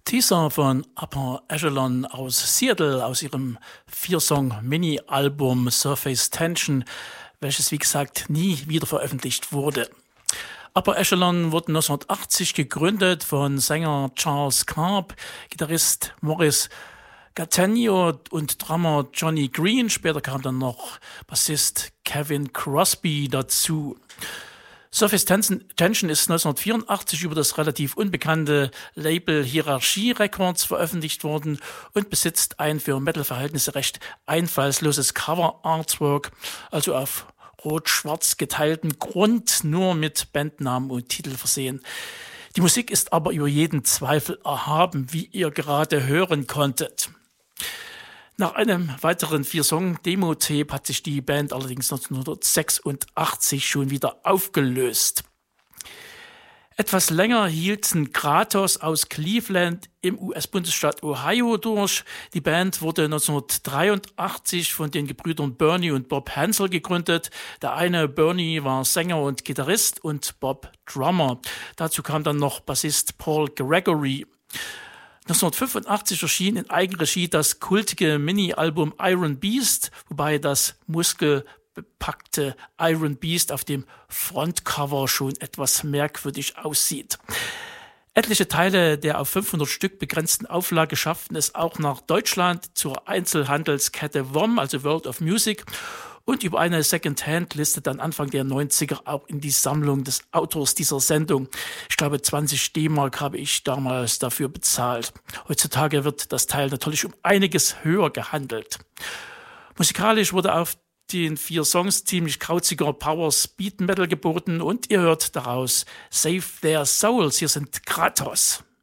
Teaser von Upper Echelon aus Seattle aus ihrem 4-Song-Mini-Album Surface Tension, welches wie gesagt nie wieder veröffentlicht wurde. Upper Echelon wurde 1980 gegründet von Sänger Charles Karp, Gitarrist Morris Gatenio und Drummer Johnny Green. Später kam dann noch Bassist Kevin Crosby dazu. Surface Tension ist 1984 über das relativ unbekannte Label Hierarchie Records veröffentlicht worden und besitzt ein für Metal-Verhältnisse recht einfallsloses Cover-Artwork, also auf rot-schwarz geteilten Grund, nur mit Bandnamen und Titel versehen. Die Musik ist aber über jeden Zweifel erhaben, wie ihr gerade hören konntet. Nach einem weiteren 4-Song-Demo-Tape hat sich die Band allerdings 1986 schon wieder aufgelöst. Etwas länger hielten Kratos aus Cleveland im US-Bundesstaat Ohio durch. Die Band wurde 1983 von den Gebrüdern Bernie und Bob Hansel gegründet. Der eine, Bernie, war Sänger und Gitarrist und Bob Drummer. Dazu kam dann noch Bassist Paul Gregory. 1985 erschien in Eigenregie das kultige Mini-Album Iron Beast, wobei das muskelbepackte Iron Beast auf dem Frontcover schon etwas merkwürdig aussieht. Etliche Teile der auf 500 Stück begrenzten Auflage schafften es auch nach Deutschland zur Einzelhandelskette WOM, also World of Music, und über eine Second-Hand-Liste dann Anfang der 90er auch in die Sammlung des Autors dieser Sendung. Ich glaube, 20 D-Mark habe ich damals dafür bezahlt. Heutzutage wird das Teil natürlich um einiges höher gehandelt. Musikalisch wurde auf den 4 Songs ziemlich krauziger Power-Speed-Metal geboten und ihr hört daraus Save Their Souls. Hier sind Kratos.